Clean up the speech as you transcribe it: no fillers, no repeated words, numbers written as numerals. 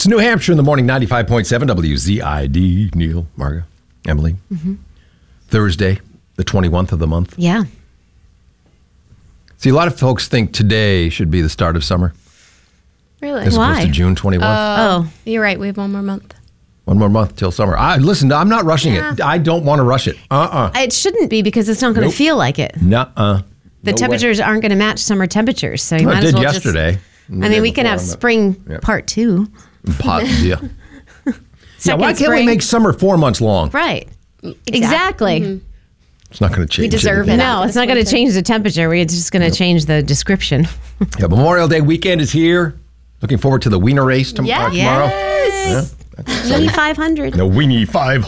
It's New Hampshire in the morning, 95.7 WZID. Neil, Marga, Emily. Thursday, the 21st of the month. Yeah. See, a lot of folks think today should be the start of summer. Really? As opposed Why? to June 21st. Oh. You're right. We have one more month. One more month till summer. Listen, I'm not rushing it. I don't want to rush it. It shouldn't be because it's not going to Nope. feel like it. Nuh-uh. The temperatures aren't going to match summer temperatures. So you Well, might it as did well yesterday. I mean, we can have spring part 2. Yeah. Second Why can't we spring. make summer 4 months long? Right. Exactly. It's not going to change. We deserve anything. it. No, it's not going to change the temperature. We're just going to change the description. Yeah, Memorial Day weekend is here. Looking forward to the Wiener race tomorrow. Yes. Yeah, that's exciting. Maybe 500. The Weenie 500.